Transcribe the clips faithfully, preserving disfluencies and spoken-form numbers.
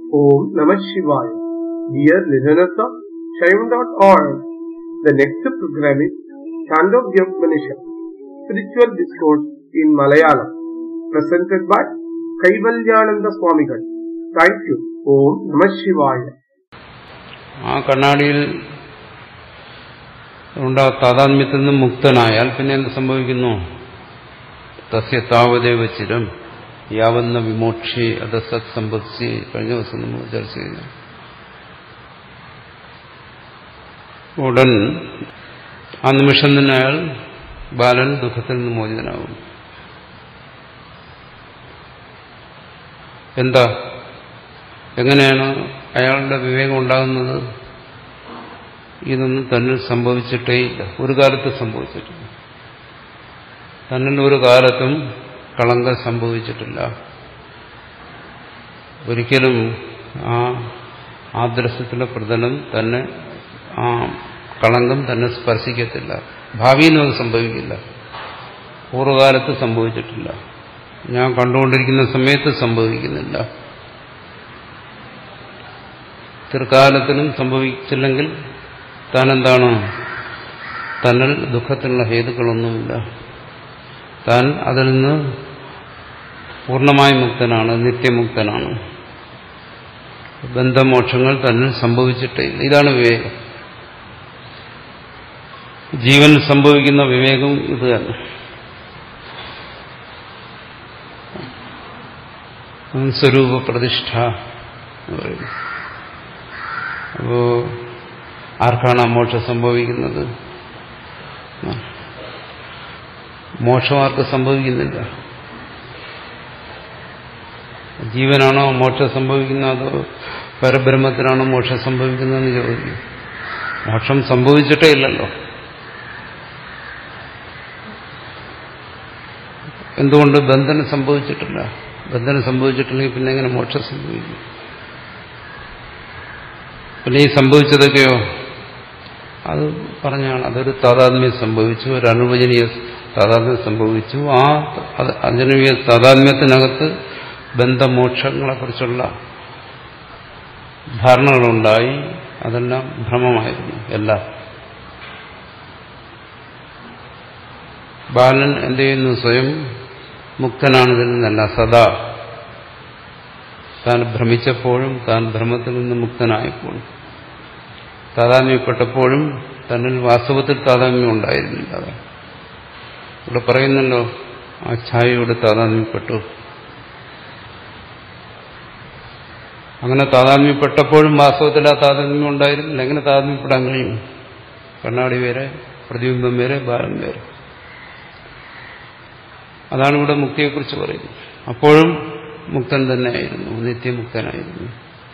Om Namah Shivaya. Dear listeners of Shaivan dot org, the next program is Chandogya Upanishad, Spiritual Discourse in Malayalam, presented by Kaivalyananda Swamigal. Thank you. Om Namah Shivaya. ആ കണ്ണാടിയിൽ ഉണ്ടാ താതാത്മ്യത്തിൽ നിന്ന് മുക്തനായാൽ പിന്നെ എന്ത് സംഭവിക്കുന്നു? തസ്യ താവദേവ ചിരം യാവന്ന വിമോക്ഷി അത് സത് സമ്പത്സി. കഴിഞ്ഞ ദിവസം നമ്മൾ ചർച്ച ചെയ്തു. ഉടൻ ആ നിമിഷം തന്നെ അയാൾ ബാലൻ ദുഃഖത്തിൽ നിന്ന് മോചിതനാകും. എന്താ, എങ്ങനെയാണ് അയാളുടെ വിവേകം ഉണ്ടാകുന്നത്? ഇതൊന്നും തന്നിൽ സംഭവിച്ചിട്ടേയില്ല, ഒരു കാലത്ത് സംഭവിച്ചിട്ടില്ല. തന്നിൽ ഒരു കാലത്തും കളങ്കം സംഭവിച്ചിട്ടില്ല. ഒരിക്കലും ആ ആദർശത്തിലെ പ്രതലം തന്നെ, ആ കളങ്കം തന്നെ സ്പർശിക്കത്തില്ല. ഭാവിയിലും അത് സംഭവിക്കില്ല. പൂർവ്വകാലത്ത് സംഭവിച്ചിട്ടില്ല, ഞാൻ കണ്ടുകൊണ്ടിരിക്കുന്ന സമയത്ത് സംഭവിക്കുന്നില്ല. പിൽക്കാലത്തിനും സംഭവിച്ചില്ലെങ്കിൽ താൻ എന്താണ്? തന്നിൽ ദുഃഖത്തിനുള്ള ഹേതുക്കളൊന്നുമില്ല. താൻ അതിൽ നിന്ന് പൂർണ്ണമായി മുക്തനാണ്, നിത്യമുക്തനാണ്. ബന്ധമോക്ഷങ്ങൾ തന്നിൽ സംഭവിച്ചിട്ടേ ഇല്ല. ഇതാണ് വിവേകം. ജീവൻ സംഭവിക്കുന്ന വിവേകം ഇത് തന്നെ. സ്വരൂപ പ്രതിഷ്ഠ എന്ന് പറയുന്നു. അപ്പോ ആർക്കാണ് മോക്ഷം സംഭവിക്കുന്നത്? മോക്ഷം ആർക്ക് സംഭവിക്കുന്നില്ല? ജീവനാണോ മോക്ഷം സംഭവിക്കുന്നത്, അതോ പരബ്രഹ്മത്തിനാണോ മോക്ഷം സംഭവിക്കുന്നതെന്ന് ചോദിക്കും. മോക്ഷം സംഭവിച്ചിട്ടേ ഇല്ലല്ലോ. എന്തുകൊണ്ട്? ബന്ധനം സംഭവിച്ചിട്ടില്ല. ബന്ധനം സംഭവിച്ചിട്ടില്ലെങ്കിൽ പിന്നെ എങ്ങനെ മോക്ഷം സംഭവിക്കും? പിന്നെ ഈ സംഭവിച്ചതൊക്കെയോ അത് പറഞ്ഞാണ്, അതൊരു താതാത്മ്യം സംഭവിച്ചു, ഒരു അനുവചനീയ താതാത്മ്യം സംഭവിച്ചു. ആ അനുവചനീയ താതാത്മ്യത്തിനകത്ത് ബന്ധമോക്ഷങ്ങളെക്കുറിച്ചുള്ള ധാരണകളുണ്ടായി. അതെല്ലാം ഭ്രമമായിരുന്നു എല്ലാം. ബാലൻ എന്ത് ചെയ്യുന്നു? സ്വയം മുക്തനാണിതിൽ നിന്നല്ല. സദാ താൻ ഭ്രമിച്ചപ്പോഴും താൻ ഭ്രമത്തിൽ നിന്ന് മുക്തനായപ്പോഴും താതാത്മ്യപ്പെട്ടപ്പോഴും തന്നിൽ വാസ്തവത്തിൽ താതാത്മ്യം ഉണ്ടായിരുന്നില്ല. ഇവിടെ പറയുന്നല്ലോ, ആ ഛായയോട് താതാത്മ്യപ്പെട്ടു. അങ്ങനെ താതാത്മ്യപ്പെട്ടപ്പോഴും വാസ്തവത്തിൽ ആ താതാത്മ്യം ഉണ്ടായിരുന്നില്ല. എങ്ങനെ താതാത്മ്യപ്പെടാൻ കഴിയും? കണ്ണാടി വേറെ, പ്രതിബിംബം വേറെ, ബാലൻ വേറെ. അതാണ് ഇവിടെ മുക്തിയെക്കുറിച്ച് പറയുന്നത്. അപ്പോഴും മുക്തൻ തന്നെയായിരുന്നു, നിത്യമുക്തനായിരുന്നു.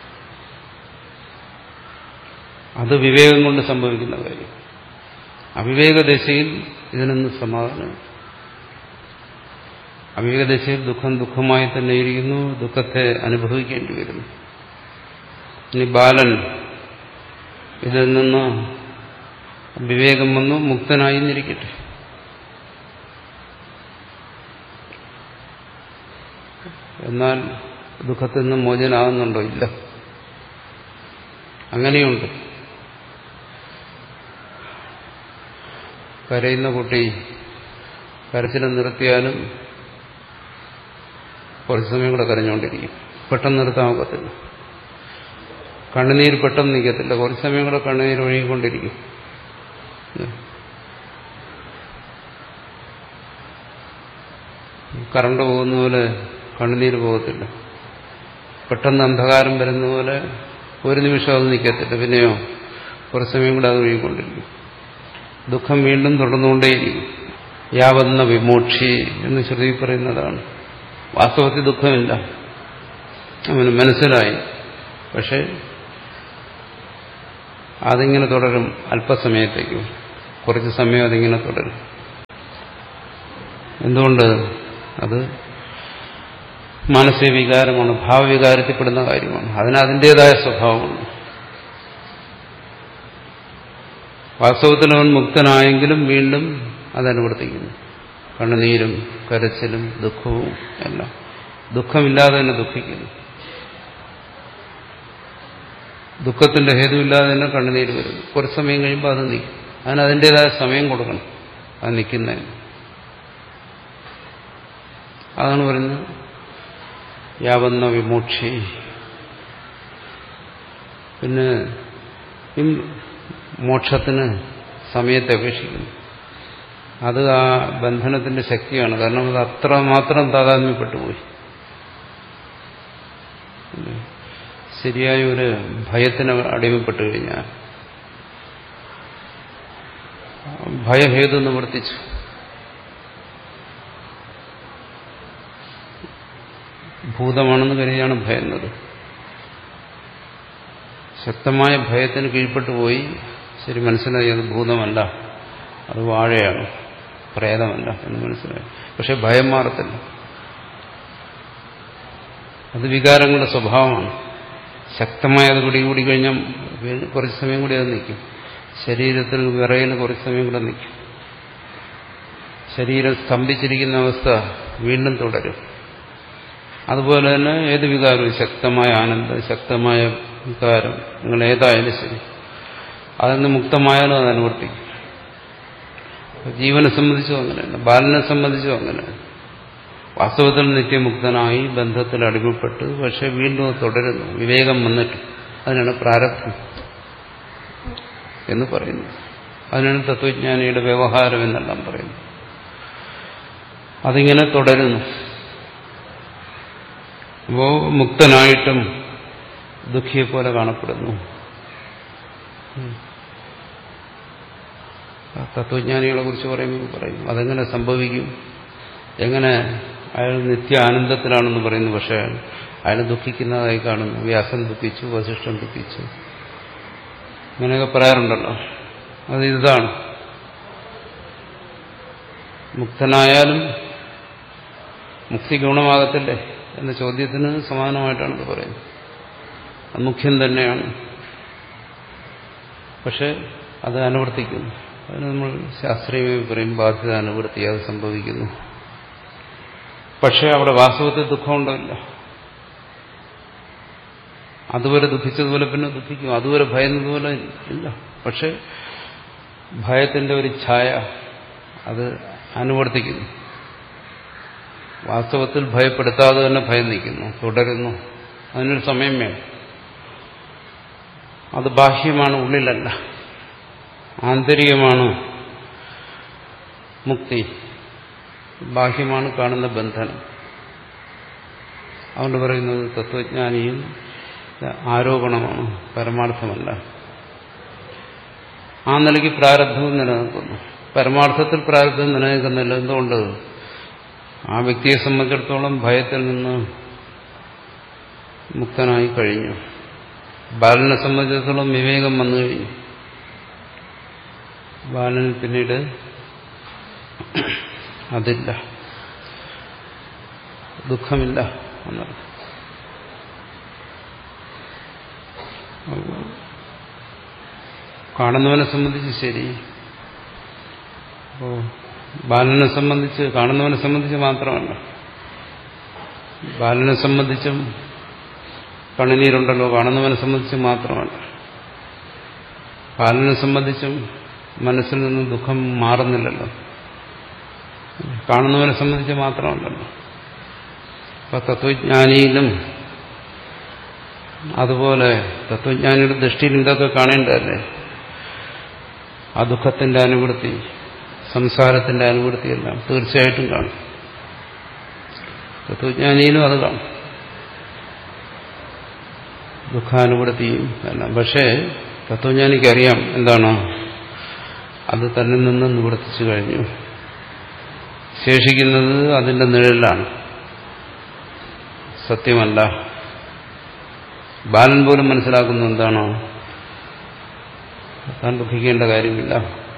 അത് വിവേകം കൊണ്ട് സംഭവിക്കുന്ന കാര്യം. അവിവേകദശയിൽ ഇതിനൊന്നും സമാധാനം. അവിവേകദശയിൽ ദുഃഖം ദുഃഖമായി തന്നെ ഇരിക്കുന്നു, ദുഃഖത്തെ അനുഭവിക്കേണ്ടി വരുന്നു. ഇനി ബാലൻ ഇതിൽ നിന്ന് വിവേകം വന്നു മുക്തനായി എന്നിരിക്കട്ടെ. എന്നാൽ ദുഃഖത്തിൽ നിന്ന് മോചനാകുന്നുണ്ടോ? ഇല്ല. അങ്ങനെയുണ്ട്. കരയുന്ന കുട്ടി കരച്ചിലും നിർത്തിയാലും കുറച്ച് സമയം കൂടെ കരഞ്ഞുകൊണ്ടിരിക്കും. പെട്ടെന്ന് നിർത്താൻ ഒക്കത്തില്ല. കണ്ണുനീര് പെട്ടെന്ന് നിൽക്കത്തില്ല. കുറച്ച് സമയം കൂടെ കണ്ണുനീര് ഒഴുകിക്കൊണ്ടിരിക്കും. കറണ്ട് പോകുന്ന പോലെ കണ്ണുനീര് പോകത്തില്ല. പെട്ടെന്ന് അന്ധകാരം വരുന്ന പോലെ ഒരു നിമിഷം അത് നിൽക്കത്തില്ല. പിന്നെയോ കുറച്ച് സമയം കൂടെ അത് ഒഴുകിക്കൊണ്ടിരിക്കും. ദുഃഖം വീണ്ടും തുടർന്നുകൊണ്ടേയിരിക്കും. യാവന്ന വിമോക്ഷി എന്ന് ശ്രുതി പറയുന്നതാണ്. വാസ്തവത്തിൽ ദുഃഖമില്ല, അവന് മനസ്സിലായി. പക്ഷെ അതിങ്ങനെ തുടരും. അല്പസമയത്തേക്കും കുറച്ച് സമയം അതിങ്ങനെ തുടരും. എന്തുകൊണ്ട്? അത് മാനസിക വികാരമാണ്, ഭാവവികാരത്തിൽപ്പെടുന്ന കാര്യമാണ്. അതിന് അതിൻ്റെതായ സ്വഭാവമാണ്. വാസ്തവത്തിൽ അവൻ മുക്തനായെങ്കിലും വീണ്ടും അതനുവർത്തിക്കുന്നു. കണ്ണുനീരും കരച്ചിലും ദുഃഖവും എല്ലാം. ദുഃഖമില്ലാതെ തന്നെ ദുഃഖിക്കുന്നു. ദുഃഖത്തിന്റെ ഹേതുവില്ലാതെ തന്നെ കണ്ണുനീര് വരുന്നു. കുറച്ച് സമയം കഴിയുമ്പോൾ അത് നിൽക്കും. അതിന് അതിൻ്റെതായ സമയം കൊടുക്കണം അത് നിൽക്കുന്നതിന്. അതാണ് പറയുന്നത് യാവന്ന വിമോക്ഷി. പിന്നെ ഈ മോക്ഷത്തിന് സമയത്തെ അപേക്ഷിക്കുന്നു. അത് ആ ബന്ധനത്തിന്റെ ശക്തിയാണ്. കാരണം അത് അത്രമാത്രം താതാത്മ്യപ്പെട്ടു പോയി. ശരിയായ ഒരു ഭയത്തിന് അടിമപ്പെട്ടു കഴിഞ്ഞാൽ ഭയഹേതു നിവർത്തിച്ചു. ഭൂതമാണെന്ന് കരുതിയാണ് ഭയന്നത്. ശക്തമായ ഭയത്തിന് കീഴ്പ്പെട്ടു പോയി. ശരി, മനസ്സിലായി അത് ഭൂതമല്ല, അത് വാഴയാണ്, പ്രേതമല്ല എന്ന് മനസ്സിലായി. പക്ഷെ ഭയം മാറത്തില്ല. അത് വികാരങ്ങളുടെ സ്വഭാവമാണ്. ശക്തമായി അത് പിടികൂടി കഴിഞ്ഞാൽ കുറച്ച് സമയം കൂടി അത് നിൽക്കും. ശരീരത്തിൽ വിറയൽ കുറച്ച് സമയം കൂടെ നിൽക്കും. ശരീരം സ്തംഭിച്ചിരിക്കുന്ന അവസ്ഥ വീണ്ടും തുടരും. അതുപോലെ തന്നെ ഏത് വികാരവും, ശക്തമായ ആനന്ദം, ശക്തമായ വികാരം, നിങ്ങൾ ഏതായാലും ശരി, അതിന് മുക്തമായാലും അത് അനുവർത്തിക്കും. ജീവനെ സംബന്ധിച്ചും അങ്ങനെയാണ്, ബാലനെ സംബന്ധിച്ചും അങ്ങനെയാണ്. വാസ്തവത്തിൽ നിത്യമുക്തനായി ബന്ധത്തിൽ അടിമപ്പെട്ട് പക്ഷെ വീണ്ടും തുടരുന്നു. വിവേകം വന്നിട്ട് അതിനാണ് പ്രാരബ്ധം എന്ന് പറയുന്നത്. അതിനാണ് തത്വജ്ഞാനിയുടെ വ്യവഹാരം എന്നെല്ലാം പറയുന്നത്. അതിങ്ങനെ തുടരുന്നു. അപ്പോ മുക്തനായിട്ടും ദുഃഖിയെപ്പോലെ കാണപ്പെടുന്നു. തത്വജ്ഞാനികളെ കുറിച്ച് പറയുമ്പോൾ പറയും അതെങ്ങനെ സംഭവിക്കും, എങ്ങനെ അയാൾ നിത്യ ആനന്ദത്തിലാണെന്ന് പറയുന്നു, പക്ഷെ അയാൾ ദുഃഖിക്കുന്നതായി കാണുന്നു. വ്യാസൻ ദുഃഖിച്ചു, വസിഷ്ഠൻ ദുഃഖിച്ചു, അങ്ങനെയൊക്കെ പറയാറുണ്ടല്ലോ. അത് ഇതാണ്, മുക്തനായാലും മുക്തി ഗുണമാകത്തില്ലേ എന്ന ചോദ്യത്തിന് സമാനമായിട്ടാണ് പറയുന്നത്. അത് മുഖ്യം തന്നെയാണ്, പക്ഷെ അത് അനുവർത്തിക്കുന്നു. അതിന് നമ്മൾ ശാസ്ത്രീയമായി പറയും ബാധ്യത അനുവർത്തി, അത് സംഭവിക്കുന്നു. പക്ഷെ അവിടെ വാസ്തവത്തിൽ ദുഃഖമുണ്ടല്ല. അതുവരെ ദുഃഖിച്ചതുപോലെ പിന്നെ ദുഃഖിക്കും, അതുവരെ ഭയന്നതുപോലെ ഇല്ല. പക്ഷെ ഭയത്തിന്റെ ഒരു ഛായ അത് അനുവർത്തിക്കുന്നു. വാസ്തവത്തിൽ ഭയപ്പെടുത്താതെ തന്നെ ഭയം നിൽക്കുന്നു, തുടരുന്നു. അതിനൊരു സമയം വേണം. അത് ബാഹ്യമാണ്, ഉള്ളിലല്ല. ആന്തരികമാണ് മുക്തി, ബാഹ്യമാണ് കാണുന്ന ബന്ധനം. അതുകൊണ്ട് പറയുന്നത് തത്വജ്ഞാനിയും ആരോപണമാണ്, പരമാർത്ഥമല്ല. ആ നിലയ്ക്ക് പ്രാരബ്ധവും നിലനിൽക്കുന്നു. പരമാർത്ഥത്തിൽ പ്രാരബ്ധം നിലനിൽക്കുന്നില്ല. എന്തുകൊണ്ട്? ആ വ്യക്തിയെ സംബന്ധിച്ചിടത്തോളം ഭയത്തിൽ നിന്ന് മുക്തനായി കഴിഞ്ഞു. ബാലനെ സംബന്ധിച്ചിടത്തോളം വിവേകം വന്നു കഴിഞ്ഞു. ബാലന് പിന്നീട് അതില്ല, ദുഃഖമില്ല എന്നർത്ഥം. കാണുന്നവനെ സംബന്ധിച്ച് ശരി. അപ്പോ ബാലനെ സംബന്ധിച്ച്, കാണുന്നവനെ സംബന്ധിച്ച് മാത്രമല്ല, ബാലനെ സംബന്ധിച്ചും കണ്ണുനീരുണ്ടല്ലോ, കാണുന്നവനെ സംബന്ധിച്ച് മാത്രമല്ല. ബാലനെ സംബന്ധിച്ചും മനസ്സിൽ നിന്ന് ദുഃഖം മാറുന്നില്ലല്ലോ, കാണുന്നവനെ സംബന്ധിച്ച് മാത്രമല്ലല്ലോ. അപ്പൊ തത്വജ്ഞാനിയിലും അതുപോലെ തത്വജ്ഞാനിയുടെ ദൃഷ്ടിയിൽ ഇതൊക്കെ കാണേണ്ടതല്ലേ. ആ ദുഃഖത്തിന്റെ അനുവൃത്തി, സംസാരത്തിന്റെ അനുവൃത്തിയെല്ലാം തീർച്ചയായിട്ടും കാണും. തത്വജ്ഞാനിയിലും അത് കാണും, ദുഃഖാനുവൃത്തിയും എല്ലാം. പക്ഷേ തത്വജ്ഞാനിക്കറിയാം എന്താണ്, അത് തന്നിൽ നിന്ന് നിവർത്തിച്ചു കഴിഞ്ഞു. ശേഷിക്കുന്നത് അതിന്റെ നിഴലാണ്, സത്യമല്ല. ബാലൻ പോലും മനസ്സിലാക്കുന്നു എന്താണോ, താൻ ദുഃഖിക്കേണ്ട കാര്യമില്ല.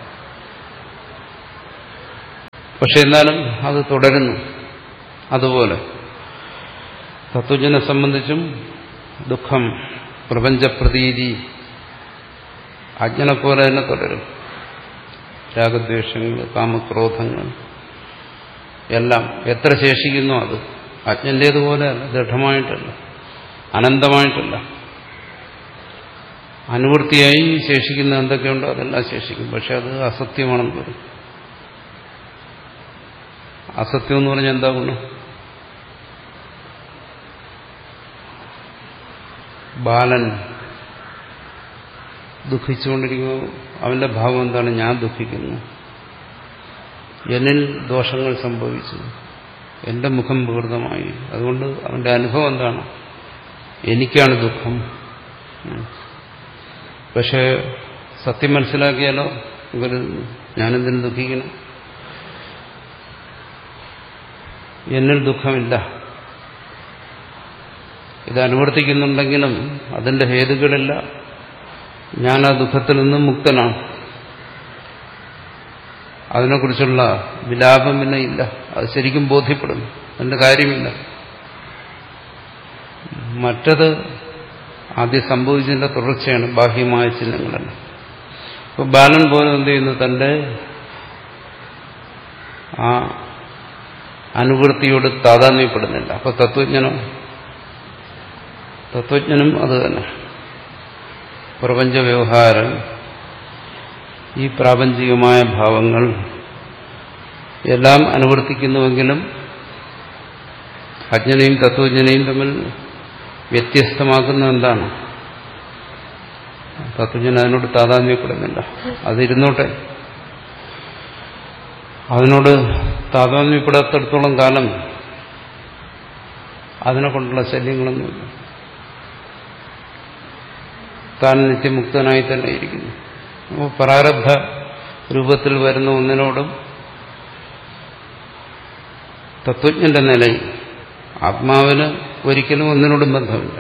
പക്ഷെ എന്നാലും അത് തുടരുന്നു. അതുപോലെ തത്വജ്ഞനെ സംബന്ധിച്ചും ദുഃഖം, പ്രപഞ്ചപ്രതീതി അജ്ഞനെപ്പോലെ തന്നെ തുടരും. രാഗദ്വേഷങ്ങൾ, കാമക്രോധങ്ങൾ എല്ലാം എത്ര ശേഷിക്കുന്നോ അത് അജ്ഞന്റേതുപോലെ അല്ല, ദൃഢമായിട്ടല്ല, അനന്തമായിട്ടല്ല. അനുവൃത്തിയായി ശേഷിക്കുന്ന എന്തൊക്കെയുണ്ടോ അതെല്ലാം ശേഷിക്കും. പക്ഷെ അത് അസത്യമാണെന്ന് പറയും. അസത്യം എന്ന് പറഞ്ഞാൽ എന്താ ഗുണം? ബാലൻ ദുഃഖിച്ചുകൊണ്ടിരിക്കുമ്പോൾ അവന്റെ ഭാവം എന്താണ്? ഞാൻ ദുഃഖിക്കുന്നു, എന്നിൽ ദോഷങ്ങൾ സംഭവിച്ചു, എന്റെ മുഖം വികൃതമായി. അതുകൊണ്ട് അവന്റെ അനുഭവം എന്താണ്? എനിക്കാണ് ദുഃഖം. പക്ഷെ സത്യം മനസ്സിലാക്കിയാലോ ഇവർ ഞാനെന്തിനും ദുഃഖിക്കണം, എന്നിൽ ദുഃഖമില്ല. ഇത് അനുവർത്തിക്കുന്നുണ്ടെങ്കിലും അതിന്റെ ഹേതുക്കളില്ല. ഞാൻ ആ ദുഃഖത്തിൽ നിന്നും മുക്തനാണ്. അതിനെക്കുറിച്ചുള്ള വിലാപം പിന്നെ ഇല്ല. അത് ശരിക്കും ബോധ്യപ്പെടുന്നു, അതിന്റെ കാര്യമില്ല. മറ്റത് ആദ്യം സംഭവിച്ചതിന്റെ തുടർച്ചയാണ്, ബാഹ്യമായ ചിഹ്നങ്ങളല്ല. ഇപ്പൊ ബാലൻ പോലും എന്ത് ചെയ്യുന്നു? തന്റെ ആ അനുവൃത്തിയോട് താതാത്മ്യപ്പെടുന്നില്ല. അപ്പൊ തത്വജ്ഞനും തത്വജ്ഞനും അത് തന്നെ. പ്രപഞ്ച വ്യവഹാരം, ഈ പ്രാപഞ്ചികമായ ഭാവങ്ങൾ എല്ലാം അനുവർത്തിക്കുന്നുവെങ്കിലും അജ്ഞനെയും തത്വജ്ഞനെയും തമ്മിൽ വ്യത്യസ്തമാക്കുന്ന എന്താണ്? തത്വജ്ഞൻ അതിനോട് താതാത്മ്യപ്പെടുന്നില്ല. അതിരുന്നോട്ടെ. അതിനോട് താതാത്മ്യപ്പെടാത്തിടത്തോളം കാലം അതിനെ കൊണ്ടുള്ള ശല്യങ്ങളൊന്നുമില്ല. താൻ നിത്യമുക്തനായി തന്നെ ഇരിക്കുന്നു. അപ്പോൾ പ്രാരബ്ധ രൂപത്തിൽ വരുന്ന ഒന്നിനോടും തത്വജ്ഞന്റെ നിലയിൽ ആത്മാവിന് ഒരിക്കലും ഒന്നിനോടും ബന്ധമില്ല.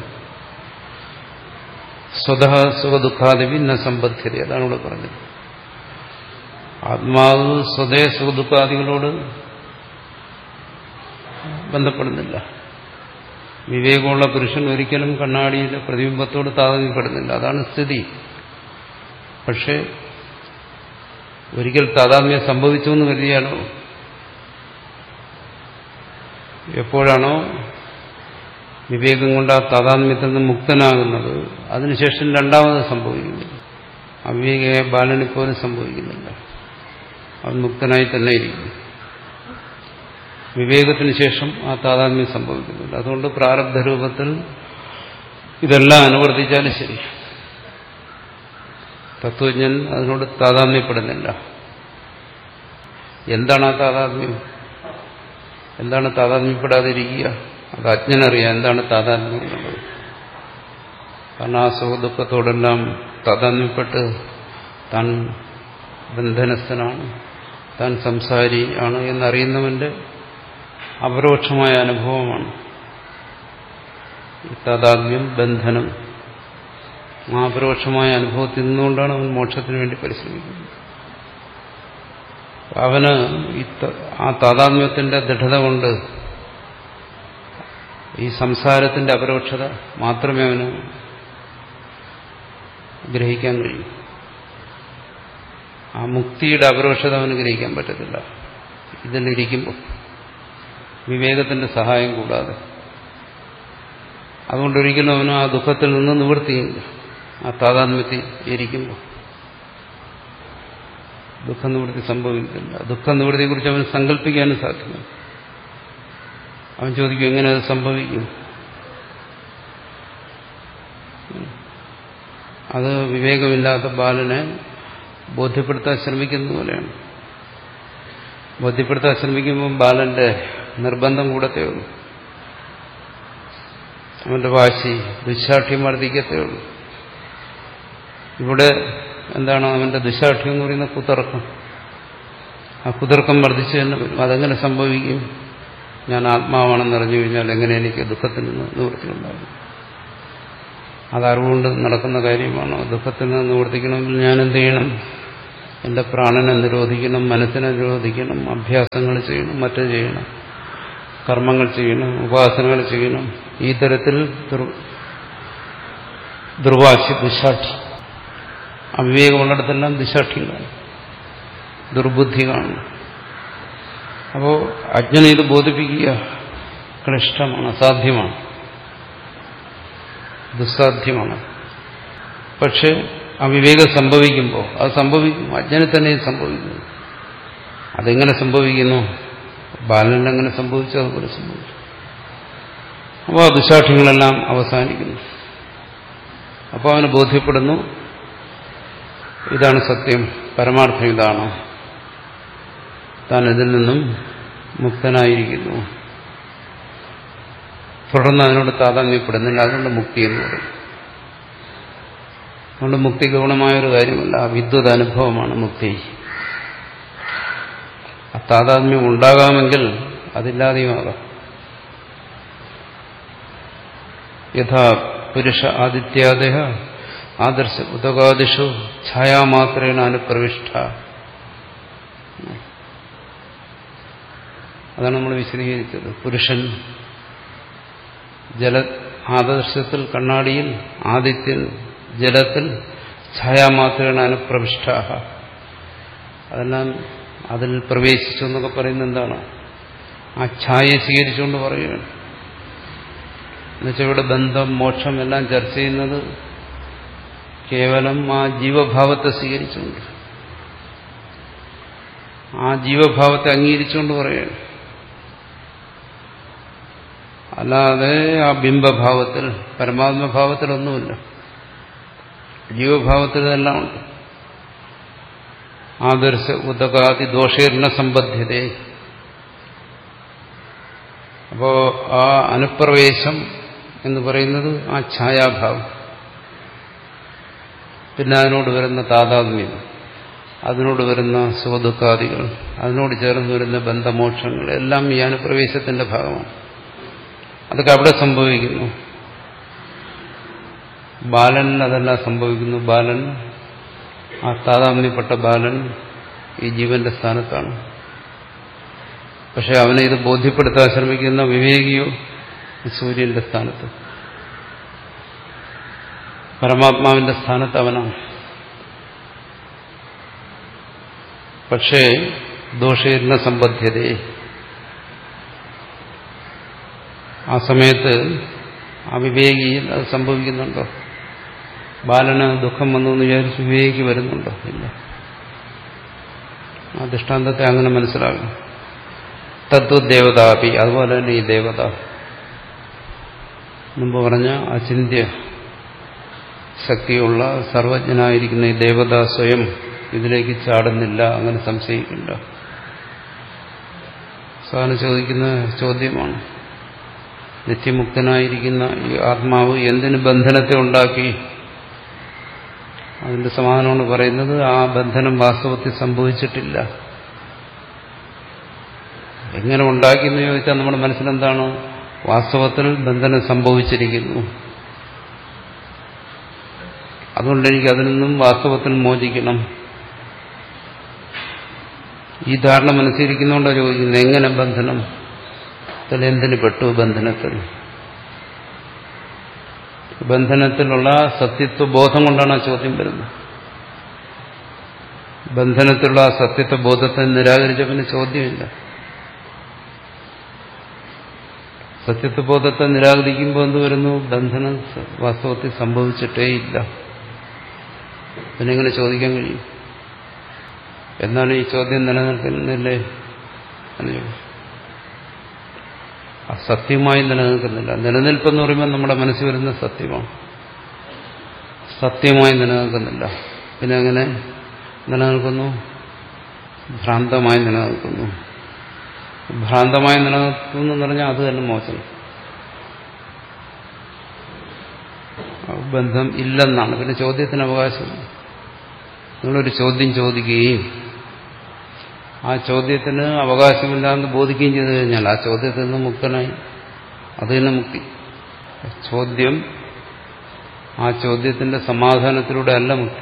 സ്വതഃ സുഖദുഃഖാദിവി ന സമ്പദ്ധ്യത. അതാണ് ഇവിടെ പറഞ്ഞത്. ആത്മാവ് സ്വതേ സുഖദുഃഖാദികളോട് ബന്ധപ്പെടുന്നില്ല. വിവേകമുള്ള പുരുഷൻ ഒരിക്കലും കണ്ണാടിയിലെ പ്രതിബിംബത്തോട് താതാത്മ്യപ്പെടുന്നില്ല. അതാണ് സ്ഥിതി. പക്ഷെ ഒരിക്കൽ താതാത്മ്യം സംഭവിച്ചു എന്ന് കരുതിയാലോ, എപ്പോഴാണോ വിവേകം കൊണ്ട് ആ താതാത്മ്യത്തിൽ നിന്ന് മുക്തനാകുന്നത്, അതിനുശേഷം രണ്ടാമത് സംഭവിക്കുന്നില്ല. അവിവേകമായ ബാലനെപ്പോലും സംഭവിക്കുന്നില്ല. അവൻ മുക്തനായി തന്നെ ഇരിക്കുന്നു. വിവേകത്തിന് ശേഷം ആ താതാത്മ്യം സംഭവിക്കുന്നില്ല. അതുകൊണ്ട് പ്രാരബ്ധ രൂപത്തിൽ ഇതെല്ലാം അനുവർത്തിച്ചാലും ശരി, തത്വജ്ഞൻ അതിനോട് താതാത്മ്യപ്പെടുന്നില്ല. എന്താണ് ആ താതാത്മ്യം? എന്താണ് താതാത്മ്യപ്പെടാതിരിക്കുക? അത് അജ്ഞനറിയാം എന്താണ് താതാത്മ്യം എന്നുള്ളത്. കാരണം ആ സുഖദുഃഖത്തോടെല്ലാം താതാത്മ്യപ്പെട്ട് താൻ ബന്ധനസ്ഥനാണ്, താൻ സംസാരി ആണ് എന്നറിയുന്നവന്റെ അപരോക്ഷമായ അനുഭവമാണ് ഈ താതാത്മ്യം, ബന്ധനം. ആ അപരോക്ഷമായ അനുഭവത്തിൽ നിന്നുകൊണ്ടാണ് അവൻ മോക്ഷത്തിന് വേണ്ടി പരിശ്രമിക്കുന്നത്. അവന് ഈ ആ താതാത്മ്യത്തിന്റെ ദൃഢത കൊണ്ട് ഈ സംസാരത്തിന്റെ അപരോക്ഷത മാത്രമേ അവന് ഗ്രഹിക്കാൻ കഴിയൂ. ആ മുക്തിയുടെ അപരോക്ഷത അവന് ഗ്രഹിക്കാൻ പറ്റത്തില്ല ഇതിലിരിക്കുമ്പോൾ, വിവേകത്തിന്റെ സഹായം കൂടാതെ. അതുകൊണ്ടൊരിക്കലും അവന് ആ ദുഃഖത്തിൽ നിന്ന് നിവൃത്തിയില്ല. ആ താതാത്മ്യത്തിൽ ഇരിക്കുമ്പോൾ ദുഃഖനിവൃത്തി സംഭവിക്കുന്നില്ല. ദുഃഖനിവൃത്തിയെക്കുറിച്ച് അവന് സങ്കല്പിക്കാനും സാധ്യമല്ല. അവൻ ചോദിക്കും, എങ്ങനെ അത് സംഭവിക്കും? അത് വിവേകമില്ലാത്ത ബാലനെ ബോധ്യപ്പെടുത്താൻ ശ്രമിക്കുന്ന പോലെയാണ്. ബോധ്യപ്പെടുത്താൻ ശ്രമിക്കുമ്പോൾ ബാലന്റെ നിർബന്ധം കൂടത്തേ ഉള്ളൂ. അവന്റെ വാശി, ദുശാഠ്യം വർദ്ധിക്കത്തേ ഉള്ളൂ. ഇവിടെ എന്താണ് അവന്റെ ദുശാഠ്യം എന്ന് പറയുന്ന കുതർക്കം. ആ കുതർക്കം വർദ്ധിച്ചു തന്നെ വരും. അതെങ്ങനെ സംഭവിക്കും? ഞാൻ ആത്മാവാണെന്ന് അറിഞ്ഞു കഴിഞ്ഞാൽ എങ്ങനെ എനിക്ക് ദുഃഖത്തിൽ നിന്ന് നിവൃത്തിയുണ്ടാകും? അതറിവുകൊണ്ട് നടക്കുന്ന കാര്യമാണോ? ദുഃഖത്തിൽ നിന്ന് നിവർത്തിക്കണമെങ്കിൽ ഞാൻ എന്ത് ചെയ്യണം? എന്റെ പ്രാണനെ നിരോധിക്കണം, മനസ്സിനെ നിരോധിക്കണം, അഭ്യാസങ്ങൾ ചെയ്യണം, മറ്റു ചെയ്യണം, കർമ്മങ്ങൾ ചെയ്യണം, ഉപാസനകൾ ചെയ്യണം. ഈ തരത്തിൽ ദുർവാശി, ദുശാഠ്യം, അവിവേകമുള്ളിടത്തെല്ലാം ദുശാഠ്യം കാണും, ദുർബുദ്ധി കാണും. അപ്പോൾ അജ്ഞനെ ഇത് ബോധിപ്പിക്കുക ക്ലിഷ്ടമാണ്, അസാധ്യമാണ്, ദുസ്സാധ്യമാണ്. പക്ഷെ അവിവേകം സംഭവിക്കുമ്പോൾ അത് സംഭവിക്കും, അജ്ഞനെ തന്നെ സംഭവിക്കുന്നു. അതെങ്ങനെ സംഭവിക്കുന്നു? ബാലനെങ്ങനെ സംഭവിച്ചു അതുപോലെ സംഭവിച്ചു. അപ്പോൾ ആ ദുശാഠ്യങ്ങളെല്ലാം അവസാനിക്കുന്നു. അപ്പോൾ അവന് ബോധ്യപ്പെടുന്നു ഇതാണ് സത്യം, പരമാർത്ഥം ഇതാണ്, താൻ ഇതിൽ നിന്നും മുക്തനായിരിക്കുന്നു. തുടർന്ന് അതിനോട് താതാത്മ്യപ്പെടുന്നില്ല. അതുകൊണ്ട് മുക്തി എന്ന് പറയും. അതുകൊണ്ട് മുക്തി ഗൗണമായൊരു കാര്യമല്ല, വിദ്വത് അനുഭവമാണ് മുക്തി. ആ താതാത്മ്യം ഉണ്ടാകാമെങ്കിൽ അതില്ലാതെയുമാകാം. യഥാ പുരുഷ ആദിത്യാദയ ആദർശ ഉദകാദിഷു ഛായാമാത്രേണ അനുപ്രവിഷ്ട. അതാണ് നമ്മൾ വിശദീകരിച്ചത്. പുരുഷൻ ജല ആദർശത്തിൽ കണ്ണാടിയിൽ, ആദിത്യൻ ജലത്തിൽ, ഛായാമാത്രേണ അനുപ്രവിഷ്ട. അതെല്ലാം അതിൽ പ്രവേശിച്ചു എന്നൊക്കെ പറയുന്നത് എന്താണ്? ആ ഛായയെ സ്വീകരിച്ചുകൊണ്ട് പറയുകയാണ്. എന്നുവെച്ചാൽ ഇവിടെ ബന്ധം, മോക്ഷം എല്ലാം ചർച്ച ചെയ്യുന്നത് കേവലം ആ ജീവഭാവത്തെ സ്വീകരിച്ചുകൊണ്ട്, ആ ജീവഭാവത്തെ അംഗീകരിച്ചുകൊണ്ട് പറയുകയാണ്. അല്ലാതെ ആ ബിംബഭാവത്തിൽ, പരമാത്മഭാവത്തിലൊന്നുമില്ല. ജീവഭാവത്തിൽ ഇതെല്ലാം ഉണ്ട്. ആദർശ ഉദകാതി ദോഷേർണ സമ്പദ്ധ്യത. അപ്പോ ആ അനുപ്രവേശം എന്ന് പറയുന്നത് ആ ഛായാഭാവം, പിന്നെ അതിനോട് വരുന്ന താതാത്മ്യം, അതിനോട് വരുന്ന സുഖദുഃഖാദികൾ, അതിനോട് ചേർന്ന് വരുന്ന ബന്ധമോക്ഷങ്ങൾ എല്ലാം ഈ അനുപ്രവേശത്തിന്റെ ഭാഗമാണ്. അതൊക്കെ അവിടെ സംഭവിക്കുന്നു. ബാലൻ അതെല്ലാം സംഭവിക്കുന്നു. ബാലൻ, ആ താതാത്മ്യപ്പെട്ട ബാലൻ ഈ ജീവന്റെ സ്ഥാനത്താണ്. പക്ഷെ അവനെ ഇത് ബോധ്യപ്പെടുത്താൻ ശ്രമിക്കുന്ന വിവേകിയോ സൂര്യന്റെ സ്ഥാനത്ത്, പരമാത്മാവിന്റെ സ്ഥാനത്ത് അവനാണ്. പക്ഷേ ദോഷേർണ സമ്പദ്ധ്യതയെ, ആ സമയത്ത് ആ വിവേകിയിൽ അത് സംഭവിക്കുന്നുണ്ടോ? ബാലന് ദുഃഖം വന്നു എന്ന് വിചാരിച്ച് വിവേകി വരുന്നുണ്ടോ? ഇല്ല. ആ ദൃഷ്ടാന്തത്തെ അങ്ങനെ മനസ്സിലാകും. തത്വദേവതാപി, അതുപോലെ തന്നെ ഈ ദേവത, മുമ്പ് പറഞ്ഞ അചിന്ത്യ ശക്തിയുള്ള സർവജ്ഞനായിരിക്കുന്ന ഈ ദേവത സ്വയം ഇതിലേക്ക് ചാടുന്നില്ല, അങ്ങനെ സംശയിക്കില്ല. സാധാരണ ചോദിക്കുന്ന ചോദ്യമാണ്, നിത്യമുക്തനായിരിക്കുന്ന ഈ ആത്മാവ് എന്തിന് ബന്ധനത്തെ ഉണ്ടാക്കി? അതിന്റെ സമാധാനമാണ് പറയുന്നത്, ആ ബന്ധനം വാസ്തവത്തിൽ സംഭവിച്ചിട്ടില്ല. എങ്ങനെ ഉണ്ടാക്കിയെന്ന് ചോദിച്ചാൽ നമ്മുടെ മനസ്സിലെന്താണ്? വാസ്തവത്തിൽ ബന്ധനം സംഭവിച്ചിരിക്കുന്നു. അതുകൊണ്ട് എനിക്ക് അതിൽ നിന്നും വാസ്തവത്തിൽ മോചിക്കണം. ഈ ധാരണ മനസ്സിരിക്കുന്നതുകൊണ്ടാണ് ചോദിക്കുന്നത്, എങ്ങനെ ബന്ധനം? എന്തിന് പെട്ടു ബന്ധനത്തിൽ? ബന്ധനത്തിലുള്ള സത്യത്വ ബോധം കൊണ്ടാണ് ആ ചോദ്യം വരുന്നത്. ബന്ധനത്തിലുള്ള ആ സത്യത്വ ബോധത്തെ നിരാകരിച്ച പിന്നെ ചോദ്യമില്ല. സത്യത്വ ബോധത്തെ നിരാകരിക്കുമ്പോൾ എന്ത് വരുന്നു? ബന്ധനം വാസ്തവത്തിൽ സംഭവിച്ചിട്ടേ ഇല്ല. പിന്നെ എങ്ങനെ ചോദിക്കാൻ കഴിയും? എന്നാലും ഈ ചോദ്യം നിലനിൽക്കുന്നില്ലേ? സത്യമായി നിലനിൽക്കുന്നില്ല. നിലനിൽപ്പെന്ന് പറയുമ്പോൾ നമ്മുടെ മനസ്സിൽ വരുന്ന സത്യമാണ്. സത്യമായി നിലനിൽക്കുന്നില്ല. പിന്നെ അങ്ങനെ നിലനിൽക്കുന്നു? ഭ്രാന്തമായി നിലനിൽക്കുന്നു. ഭ്രാന്തമായി നിലനിൽക്കുന്നു എന്ന് പറഞ്ഞാൽ അത് തന്നെ മോശം. ബന്ധം ഇല്ലെന്നാണ്. പിന്നെ ചോദ്യത്തിന് അവകാശം. നിങ്ങളൊരു ചോദ്യം ചോദിക്കുകയും ആ ചോദ്യത്തിന് അവകാശമില്ലാന്ന് ബോധിക്കുകയും ചെയ്തു കഴിഞ്ഞാൽ ആ ചോദ്യത്തിൽ നിന്ന് മുക്തനായി. അത് തന്നെ മുക്തി. ചോദ്യം, ആ ചോദ്യത്തിന്റെ സമാധാനത്തിലൂടെ അല്ല മുക്തി.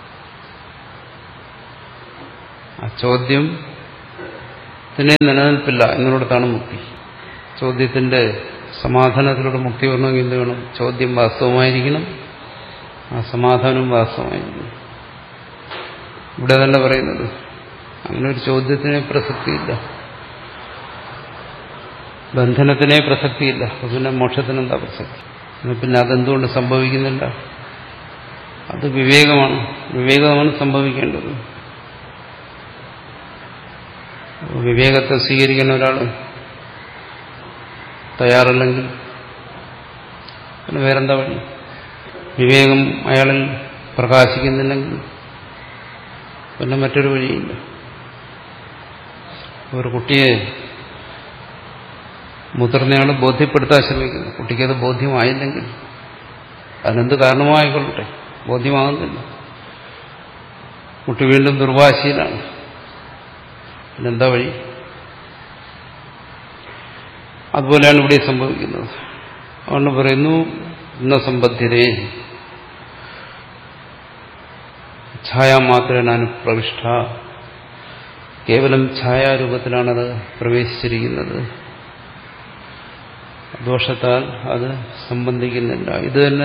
ആ ചോദ്യത്തിനെ നിലനിൽപ്പില്ല എന്നിടത്താണ് മുക്തി. ചോദ്യത്തിന്റെ സമാധാനത്തിലൂടെ മുക്തി വരണമെങ്കിൽ എന്ത് വേണം? ചോദ്യം വാസ്തവമായിരിക്കണം, ആ സമാധാനവും വാസ്തവമായിരിക്കണം. ഇവിടെ അതല്ല പറയുന്നത്. അങ്ങനെ ഒരു ചോദ്യത്തിനെ പ്രസക്തിയില്ല, ബന്ധനത്തിനെ പ്രസക്തിയില്ല. പിന്നെ മോക്ഷത്തിനെന്താ പ്രസക്തി? പിന്നെ അതെന്തുകൊണ്ട് സംഭവിക്കുന്നില്ല? അത് വിവേകമാണ്. വിവേകമാണ് സംഭവിക്കേണ്ടത്. വിവേകത്തെ സ്വീകരിക്കുന്ന ഒരാൾ തയ്യാറല്ലെങ്കിൽ പിന്നെ വേറെന്താ വഴി? വിവേകം അയാളിൽ പ്രകാശിക്കുന്നില്ലെങ്കിൽ പിന്നെ മറ്റൊരു വഴിയില്ല. ഒരു കുട്ടിയെ മുതിർന്നയാൾ ബോധ്യപ്പെടുത്താൻ ശ്രമിക്കുന്നു. കുട്ടിക്കത് ബോധ്യമായില്ലെങ്കിൽ അതിനെന്ത് കാരണമായിക്കൊള്ളട്ടെ, ബോധ്യമാകുന്നില്ല. കുട്ടി വീണ്ടും ദുർവാശിയിലാണ്. പിന്നെന്താ വഴി? അതുപോലെയാണ് ഇവിടെ സംഭവിക്കുന്നത്. അതുകൊണ്ട് പറയുന്നു, ഇന്ന സമ്പദ്ധ്യതേ ഛായാമാത്രേണ അനുപ്രവിഷ്ട. കേവലം ഛായാരൂപത്തിലാണത് പ്രവേശിച്ചിരിക്കുന്നത്. ദോഷത്താൽ അത് സംബന്ധിക്കുന്നില്ല. ഇത് തന്നെ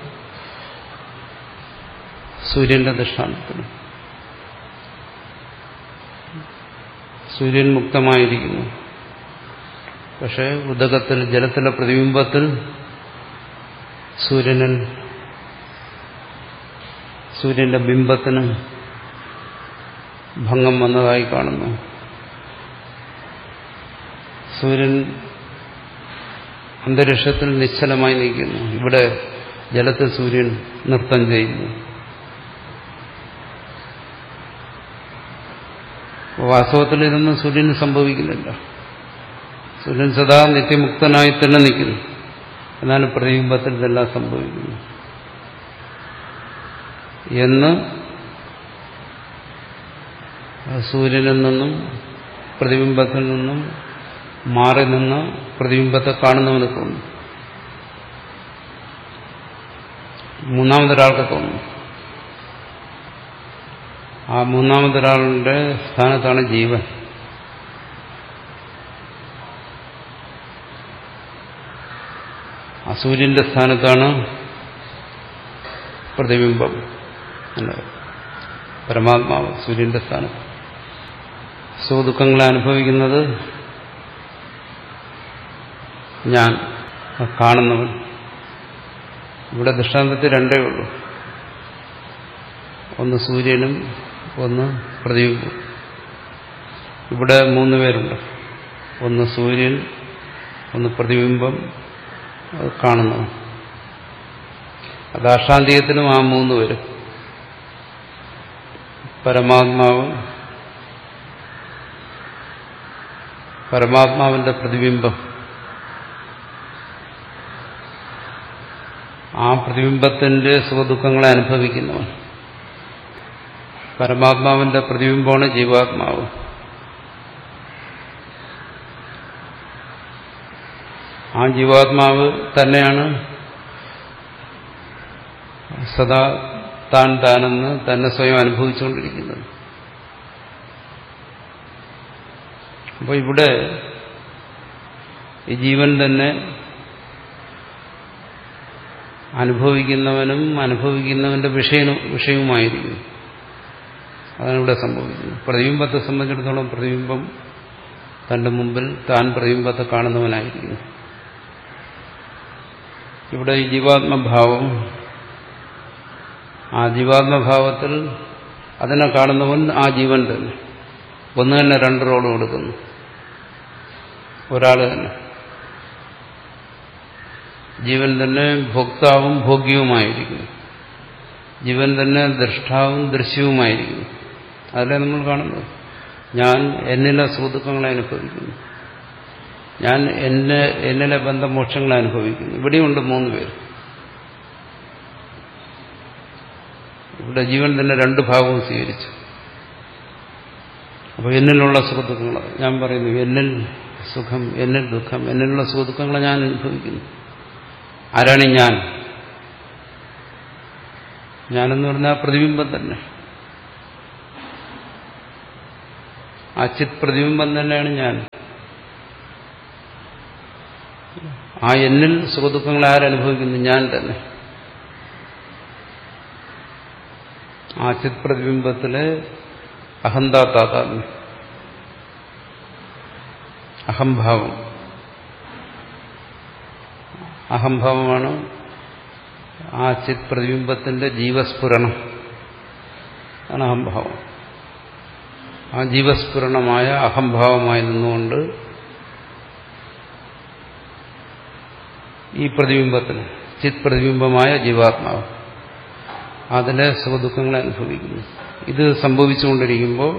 സൂര്യന്റെ ദൃഷ്ടാന്തത്തിന്. സൂര്യൻ മുക്തമായിരിക്കുന്നു. പക്ഷെ ഉദകത്തിൽ, ജലത്തിലെ പ്രതിബിംബത്തിൽ സൂര്യനിൽ സൂര്യന്റെ ബിംബത്തിന് ഭംഗം വന്നതായി കാണുന്നു. സൂര്യൻ അന്തരീക്ഷത്തിൽ നിശ്ചലമായി നിൽക്കുന്നു. ഇവിടെ ജലത്തിൽ സൂര്യൻ നൃത്തം ചെയ്യുന്നു. വാസ്തവത്തിൽ ഇതൊന്നും സൂര്യന് സംഭവിക്കുന്നില്ല. സൂര്യൻ സദാ നിത്യമുക്തനായി തന്നെ നിൽക്കുന്നു. എന്നാൽ പ്രതിബിംബത്തിൽ ഇതെല്ലാം സംഭവിക്കുന്നു എന്ന് സൂര്യനിൽ നിന്നും പ്രതിബിംബത്തിൽ നിന്നും മാറി നിന്ന് പ്രതിബിംബത്തെ കാണുന്നവന് തോന്നുന്നു. മൂന്നാമതൊരാൾക്ക് തോന്നുന്നു. ആ മൂന്നാമതൊരാളുടെ സ്ഥാനത്താണ് ജീവൻ. ആ സൂര്യന്റെ സ്ഥാനത്താണ് പ്രതിബിംബം. പരമാത്മാവ് സൂര്യന്റെ സ്ഥാനത്ത്. സുഖദുഃഖങ്ങളെ അനുഭവിക്കുന്നത് ഞാൻ, കാണുന്നവൻ. ഇവിടെ ദൃഷ്ടാന്തത്തിൽ രണ്ടേ ഉള്ളൂ. ഒന്ന് സൂര്യനും ഒന്ന് പ്രതിബിംബം. ഇവിടെ മൂന്ന് പേരുണ്ട്. ഒന്ന് സൂര്യൻ, ഒന്ന് പ്രതിബിംബം, അത് കാണുന്നവൻ. ദാർഷ്ടാന്തികത്തിനും ആ മൂന്ന് പേരും. പരമാത്മാവ്, പരമാത്മാവിന്റെ പ്രതിബിംബം, ആ പ്രതിബിംബത്തിന്റെ സുഖദുഃഖങ്ങളെ അനുഭവിക്കുന്നവൻ. പരമാത്മാവിന്റെ പ്രതിബിംബമാണ് ജീവാത്മാവ്. ആ ജീവാത്മാവ് തന്നെയാണ് സദാ താൻ താനെന്ന് തന്നെ സ്വയം അനുഭവിച്ചുകൊണ്ടിരിക്കുന്നത്. അപ്പോൾ ഇവിടെ ഈ ജീവൻ തന്നെ അനുഭവിക്കുന്നവനും അനുഭവിക്കുന്നവന്റെ വിഷയനും വിഷയവുമായിരിക്കും. അതാണ് ഇവിടെ സംഭവിക്കുന്നത്. പ്രതിബിംബത്തെ സംബന്ധിച്ചിടത്തോളം പ്രതിബിംബം തന്റെ മുമ്പിൽ താൻ പ്രതിബിംബത്തെ കാണുന്നവനായിരിക്കുന്നു. ഇവിടെ ഈ ജീവാത്മഭാവം, ആ ജീവാത്മഭാവത്തിൽ അതിനെ കാണുന്നവൻ ആ ജീവൻ തന്നെ. ഒന്ന് തന്നെ രണ്ട് റോള് കൊടുക്കുന്നു. ഒരാൾ തന്നെ ജീവൻ തന്നെ ഭോക്താവും ഭോഗ്യവുമായിരിക്കുന്നു. ജീവൻ തന്നെ ദൃഷ്ടാവും ദൃശ്യവുമായിരിക്കുന്നു. അതല്ലേ നമ്മൾ കാണുന്നത്. ഞാൻ എന്നിലെ സുഖദുഃഖങ്ങളെ അനുഭവിക്കുന്നു, ഞാൻ എന്നെ എന്നിലെ ബന്ധമോക്ഷങ്ങളെ അനുഭവിക്കുന്നു. ഇവിടെയുണ്ട് മൂന്ന് പേര്. ഇവിടെ ജീവൻ തന്നെ രണ്ട് ഭാഗവും സ്വീകരിച്ചു. അപ്പോൾ എന്നിലുള്ള സുഖദുഃഖങ്ങൾ, ഞാൻ പറയുന്നു എന്നിൽ സുഖം, എന്നിൽ ദുഃഖം, എന്നിലുള്ള സുഖദുഃഖങ്ങളെ ഞാൻ അനുഭവിക്കുന്നു. ആരാണ് ഞാൻ? ഞാനെന്ന് പറഞ്ഞാൽ പ്രതിബിംബം തന്നെ. ആ ചിത് പ്രതിബിംബം തന്നെയാണ് ഞാൻ. ആ എന്നിൽ സുഖദുഃഖങ്ങളെ ആരനുഭവിക്കുന്നു? ഞാൻ തന്നെ. ആ ചിത് പ്രതിബിംബത്തിലെ അഹന്താതാത്മ്യം, അഹംഭാവം, അഹംഭാവമാണ് ആ ചിത് പ്രതിബിംബത്തിന്റെ ജീവസ്ഫുരണം ആണ് അഹംഭാവം. ആ ജീവസ്ഫുരണമായ അഹംഭാവമായി നിന്നുകൊണ്ട് ഈ പ്രതിബിംബത്തിന് ചിത് പ്രതിബിംബമായ ജീവാത്മാവ് അതിലെ സുഖദുഃഖങ്ങളെ അനുഭവിക്കുന്നു. ഇത് സംഭവിച്ചുകൊണ്ടിരിക്കുമ്പോൾ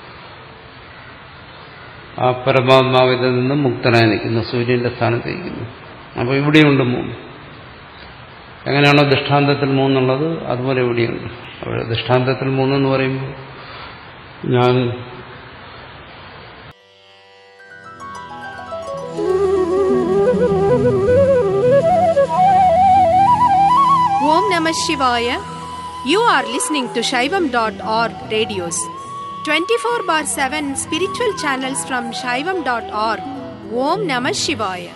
ആ പരമാത്മാവിൽ നിന്നും മുക്തനായി നിൽക്കുന്നു, സൂര്യന്റെ സ്ഥാനത്തിരിക്കുന്നു. അപ്പോൾ ഇവിടെയുണ്ട് മൂന്ന്. എങ്ങനെയാണോ ദൃഷ്ടാന്തത്തിൽ മൂന്നുള്ളത് അതുപോലെ ഇവിടെയുണ്ട്. അവിടെ ദൃഷ്ടാന്തത്തിൽ മൂന്നെന്ന് പറയുമ്പോൾ ഞാൻ Om Namah Shivaya. You are listening to Shaivam dot org radios. twenty-four bar seven spiritual channels from Shaivam dot org. Om Namah Shivaya.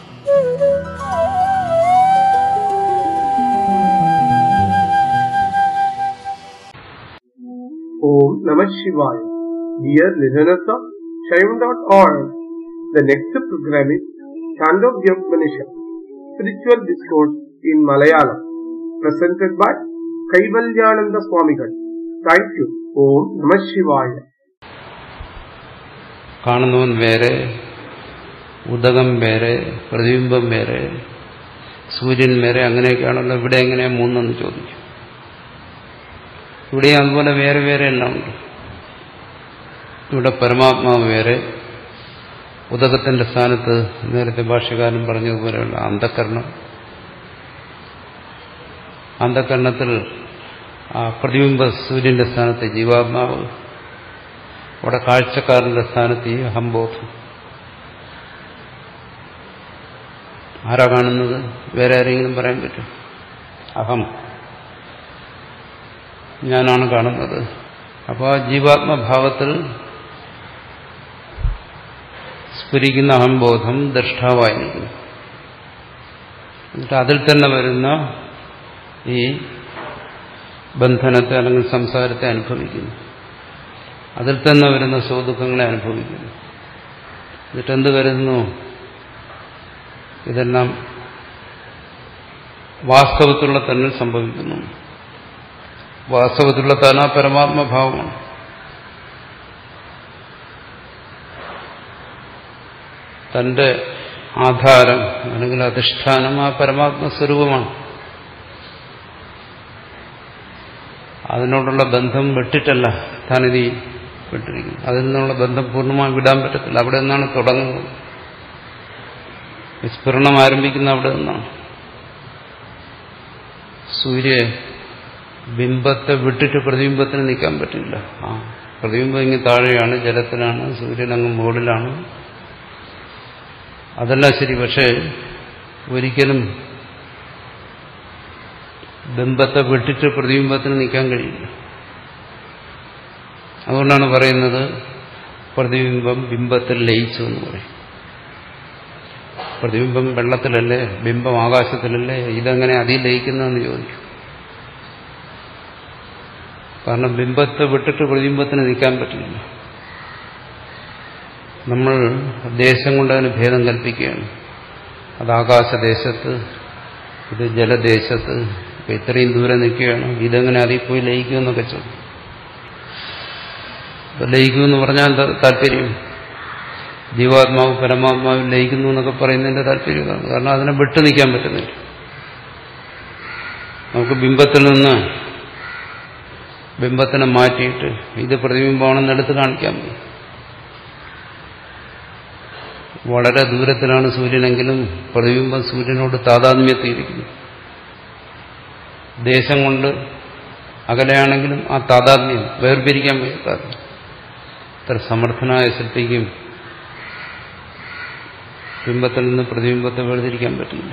Om Namah Shivaya. Dear listeners of Shaivam dot org, the next program is Chandogya Upanishad, Spiritual Discourse in Malayalam, presented by Kaivalyananda Swamigal. Thank you. Om Namah Shivaya. കാണുന്നവൻ വേറെ, ഉദകം വേറെ, പ്രതിബിംബം വേറെ, സൂര്യൻ വേറെ, അങ്ങനെയൊക്കെയാണല്ലോ. ഇവിടെ എങ്ങനെയാ മൂന്നെന്ന് ചോദിക്കും. ഇവിടെ അതുപോലെ വേറെ വേറെ എല്ലാം ഉണ്ട്. ഇവിടെ പരമാത്മാവ് വേറെ, ഉദകത്തിന്റെ സ്ഥാനത്ത് നേരത്തെ ഭാഷ്യകാരൻ പറഞ്ഞതുപോലെയുള്ള അന്ധകരണം, അന്ധകരണത്തിൽ ആ പ്രതിബിംബ സൂര്യന്റെ സ്ഥാനത്ത് ജീവാത്മാവ്, അവിടെ കാഴ്ചക്കാരന്റെ സ്ഥാനത്ത് ഈ അഹംബോധം. ആരാ കാണുന്നത്? വേറെ ആരെങ്കിലും പറയാൻ പറ്റും? അഹം, ഞാനാണ് കാണുന്നത്. അപ്പോൾ ആ ജീവാത്മഭാവത്തിൽ സ്ഫുരിക്കുന്ന അഹംബോധം ദ്രഷ്ടാവായിരിക്കും. എന്നിട്ട് അതിൽ തന്നെ വരുന്ന ഈ ബന്ധനത്തെ അല്ലെങ്കിൽ സംസാരത്തെ അനുഭവിക്കുന്നു. അതിൽ തന്നെ വരുന്ന സുഖദുഃഖങ്ങളെ അനുഭവിക്കുന്നു. എന്നിട്ട് എന്ത് കരുതുന്നു? ഇതെല്ലാം വാസ്തവത്തിലുള്ള തന്നെ സംഭവിക്കുന്നു. വാസ്തവത്തിലുള്ള താൻ ആ പരമാത്മഭാവമാണ്. തന്റെ ആധാരം അല്ലെങ്കിൽ അധിഷ്ഠാനം ആ പരമാത്മസ്വരൂപമാണ്. അതിനോടുള്ള ബന്ധം വിട്ടിട്ടല്ല താനിത് വിട്ടിരിക്കുന്നു. അതിൽ നിന്നുള്ള ബന്ധം പൂർണ്ണമായി വിടാൻ പറ്റത്തില്ല. അവിടെ നിന്നാണ് തുടങ്ങുന്നത്. വിസ്ഫുരണം ആരംഭിക്കുന്ന അവിടെ നിന്നാണ്. സൂര്യ ബിംബത്തെ വിട്ടിട്ട് പ്രതിബിംബത്തിന് നിൽക്കാൻ പറ്റില്ല. ആ പ്രതിബിംബം ഇങ്ങനെ താഴെയാണ്, ജലത്തിലാണ്, സൂര്യനങ്ങ് മുകളിലാണ്. അതെല്ലാം ശരി. പക്ഷേ ഒരിക്കലും ബിംബത്തെ വിട്ടിട്ട് പ്രതിബിംബത്തിന് നിൽക്കാൻ കഴിയില്ല. അതുകൊണ്ടാണ് പറയുന്നത് പ്രതിബിംബം ബിംബത്തിൽ ലയിച്ചു എന്ന് പറയും. പ്രതിബിംബം വെള്ളത്തിലല്ലേ, ബിംബം ആകാശത്തിലല്ലേ, ഇതെങ്ങനെ അതിൽ ലയിക്കുന്നതെന്ന് ചോദിക്കും. കാരണം ബിംബത്തെ വിട്ടിട്ട് പ്രതിബിംബത്തിന് നിൽക്കാൻ പറ്റില്ല. നമ്മൾ ദേശം കൊണ്ട് അതിന് ഭേദം കൽപ്പിക്കുകയാണ്. അത് ആകാശദേശത്ത്, ഇത് ജലദേശത്ത്, ഇത്രയും ദൂരെ നിൽക്കുകയാണ്, ഇതെങ്ങനെ അതിൽ പോയി ലയിക്കുമെന്നൊക്കെ ചോദിക്കും. ലയിക്കുമെന്ന് പറഞ്ഞാൽ എന്താ താല്പര്യം? ജീവാത്മാവ് പരമാത്മാവിൽ ലയിക്കുന്നു എന്നൊക്കെ പറയുന്നതിന്റെ താല്പര്യം. കാരണം അതിനെ വിട്ടു നിൽക്കാൻ പറ്റുന്നില്ല. നമുക്ക് ബിംബത്തിൽ നിന്ന് ബിംബത്തിനെ മാറ്റിയിട്ട് ഇത് പ്രതിബിംബമാണെന്ന് എടുത്ത് കാണിക്കാൻ പറ്റും. വളരെ ദൂരത്തിലാണ് സൂര്യനെങ്കിലും പ്രതിബിംബം സൂര്യനോട് താതാത്മ്യത്തിയിരിക്കുന്നു. ദേശം കൊണ്ട് അകലെയാണെങ്കിലും ആ താതാത്മ്യം വേർപിരിക്കാൻ പറ്റാത്ത ഇത്ര സമർത്ഥനായ ശില്പിക്കും ബിംബത്തിൽ നിന്ന് പ്രതിബിംബത്തെ വേർതിരിക്കാൻ പറ്റില്ല.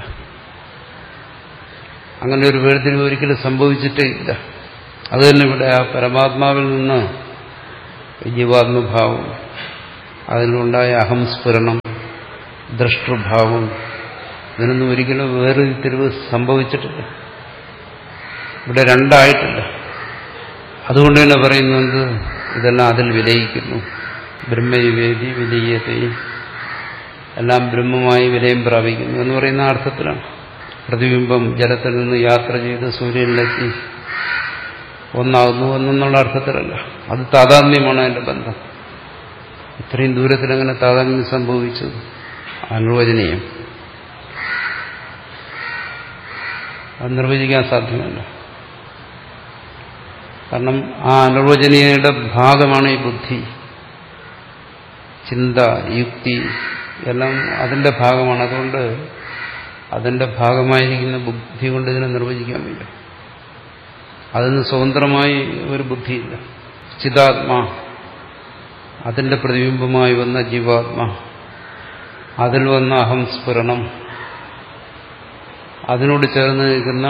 അങ്ങനെ ഒരു വേർതിരിവ് ഒരിക്കലും സംഭവിച്ചിട്ടേ ഇല്ല. അത് തന്നെ ഇവിടെ ആ പരമാത്മാവിൽ നിന്ന് ജീവാത്മഭാവം, അതിലുണ്ടായ അഹംസ്ഫുരണം, ദ്രഷ്ടൃഭാവം, ഇതിനൊന്നും ഒരിക്കലും വേർതിരിവ് സംഭവിച്ചിട്ടില്ല. ഇവിടെ രണ്ടായിട്ടില്ല. അതുകൊണ്ട് തന്നെ പറയുന്നത് ഇതെല്ലാം അതിൽ വിലയിക്കുന്നു. ബ്രഹ്മയുവേദി വിലീയത്തെ, എല്ലാം ബ്രഹ്മമായി വിലയം പ്രാപിക്കുന്നു എന്ന് പറയുന്ന അർത്ഥത്തിലാണ്. പ്രതിബിംബം ജലത്തിൽ നിന്ന് യാത്ര ചെയ്ത് സൂര്യനിലെത്തി ഒന്നാകുന്നു എന്നുള്ള അർത്ഥത്തിലല്ല. അത് താതാത്മ്യമാണ് അതിന്റെ ബന്ധം. ഇത്രയും ദൂരത്തിലെങ്ങനെ താതാത്മ്യം സംഭവിച്ചു? അനിർവചനീയം. അത് നിർവചിക്കാൻ സാധ്യമല്ല. കാരണം ആ അനിർവചനീയയുടെ ഭാഗമാണ് ഈ ബുദ്ധി, ചിന്ത, യുക്തി എല്ലാം അതിന്റെ ഭാഗമാണ്. അതുകൊണ്ട് അതിന്റെ ഭാഗമായിരിക്കുന്ന ബുദ്ധി കൊണ്ട് ഇതിനെ നിർവചിക്കാൻ വയ്യ. അതിന് സ്വതന്ത്രമായി ഒരു ബുദ്ധിയില്ല. ചിതാത്മാ, അതിന്റെ പ്രതിബിംബമായി വന്ന ജീവാത്മാ, അതിൽ വന്ന അഹംസ്ഫുരണം, അതിനോട് ചേർന്ന് നിൽക്കുന്ന